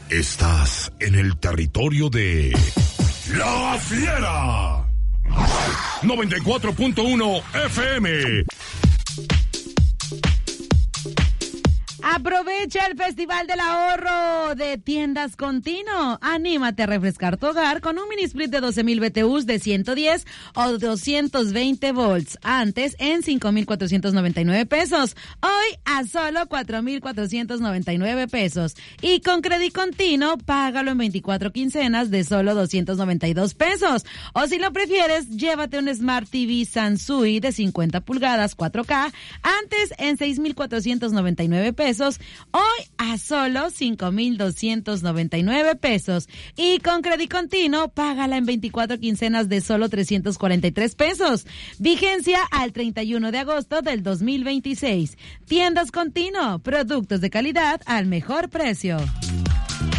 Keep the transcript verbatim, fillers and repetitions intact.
Estás en el territorio de La Fiera. noventa y cuatro punto uno F M. Aprovecha el Festival del Ahorro de Tiendas Contino. Anímate a refrescar tu hogar con un mini split de doce mil B T Us de ciento diez o doscientos veinte volts. Antes en cinco mil cuatrocientos noventa y nueve pesos. Hoy a solo cuatro mil cuatrocientos noventa y nueve pesos. Y con Credit Contino, págalo en veinticuatro quincenas de solo doscientos noventa y dos pesos. O si lo prefieres, llévate un Smart T V Sansui de cincuenta pulgadas cuatro K. Antes en seis mil cuatrocientos noventa y nueve pesos. Hoy a solo cinco mil doscientos noventa y nueve pesos. Y con Credit Contino, págala en veinticuatro quincenas de solo trescientos cuarenta y tres pesos. Vigencia al treinta y uno de agosto del dos mil veintiséis. Tiendas Contino, productos de calidad al mejor precio.